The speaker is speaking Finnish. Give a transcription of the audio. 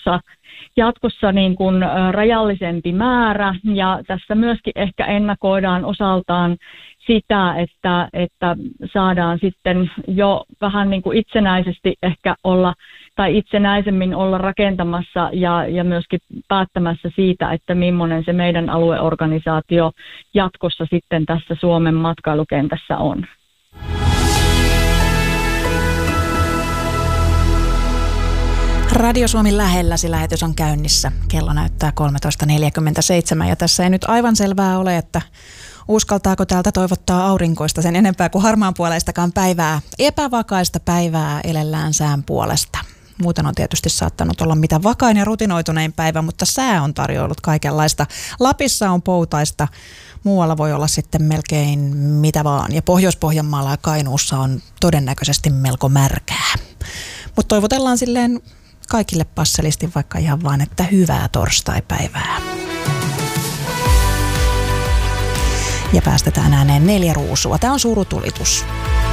jatkossa niin kuin rajallisempi määrä, ja tässä myöskin ehkä ennakoidaan osaltaan sitä, että saadaan sitten jo vähän niin kuin itsenäisesti ehkä olla tai itsenäisemmin olla rakentamassa ja myöskin päättämässä siitä, että millainen se meidän alueorganisaatio jatkossa sitten tässä Suomen matkailukentässä on. Radio Suomi lähelläsi lähetys on käynnissä. Kello näyttää 13.47 ja tässä ei nyt aivan selvää ole, että uskaltaako täältä toivottaa aurinkoista sen enempää kuin harmaanpuoleistakaan päivää. Epävakaista päivää elellään sään puolesta. Muuten on tietysti saattanut olla mitä vakain ja rutinoitunein päivä, mutta sää on tarjoillut kaikenlaista. Lapissa on poutaista, muualla voi olla sitten melkein mitä vaan. Ja Pohjois-Pohjanmaalla ja Kainuussa on todennäköisesti melko märkää. Mutta toivotellaan silleen kaikille passelisti vaikka ihan vaan, että hyvää torstaipäivää. Ja päästetään ääneen 4 ruusua. Tämä on surutulitus.